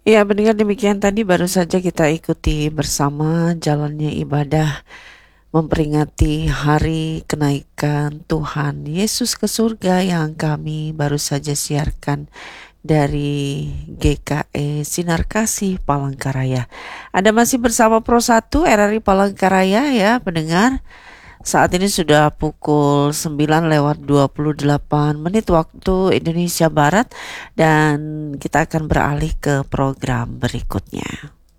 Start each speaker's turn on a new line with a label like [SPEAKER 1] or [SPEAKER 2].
[SPEAKER 1] Ya, mendengar demikian tadi baru saja kita ikuti bersama jalannya ibadah memperingati hari kenaikan Tuhan Yesus ke surga yang kami baru saja siarkan dari GKE Sinar Kasih Palangkaraya. Ada masih bersama Pro 1 RRI Palangkaraya ya pendengar. Saat ini sudah pukul 9 lewat 28 menit waktu Indonesia Barat dan kita akan beralih ke program berikutnya.